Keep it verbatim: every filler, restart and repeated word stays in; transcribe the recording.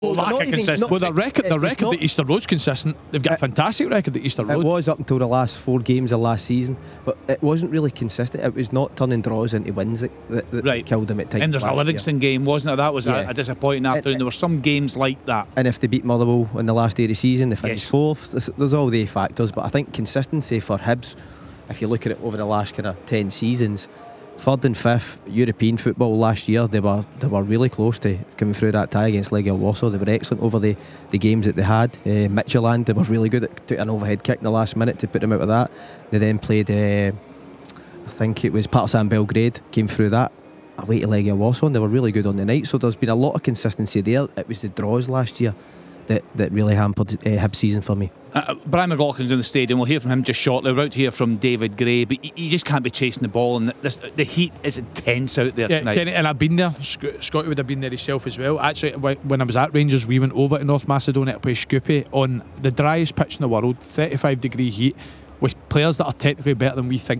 Well, lack not of even- consistency. not- Well, the record, the It's record not- at Easter Road's consistent. They've got a fantastic record at Easter It Road. was up until the last four games of last season, but it wasn't really consistent. It was not turning draws into wins that, that, that Right. killed them at times. And there's a last year. Livingston game, wasn't it? That was Yeah. a, a disappointing afternoon. There were some games like that. And if they beat Motherwell in the last day of the season, they finished Yes. fourth. There's, there's all the factors, but I think consistency for Hibs, if you look at it over the last kind of ten seasons, third and fifth European football last year, they were they were really close to coming through that tie against Legia Warsaw. They were excellent over the, the games that they had. Uh, Midtjylland, they were really good at took an overhead kick in the last minute to put them out of that. They then played, uh, I think it was Partizan Belgrade, came through that away to Legia Warsaw, and they were really good on the night. So there's been a lot of consistency there. It was the draws last year that, that really hampered uh, Hibs' season for me. Uh, Brian McLaughlin's in the stadium. We'll hear from him just shortly. We're about to hear from David Gray, but you, you just can't be chasing the ball, and this, the heat is intense out there Yeah, tonight. Kenny, and I've been there. Sc- Scotty would have been there himself as well. Actually, wh- when I was at Rangers, we went over to North Macedonia to play Scoopy on the driest pitch in the world, thirty-five degree heat, with players that are technically better than we think